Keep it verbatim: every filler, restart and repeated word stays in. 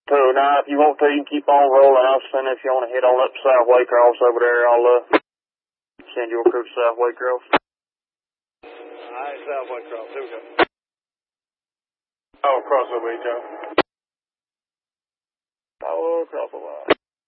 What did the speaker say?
So now, if you want to, you can keep on rolling. I'll send if you want to head on up to South Waycross over there. I'll uh, send your crew to South Waycross. Alright, South Waycross. Here we go. Oh, cross over, Joe. Oh, across the line.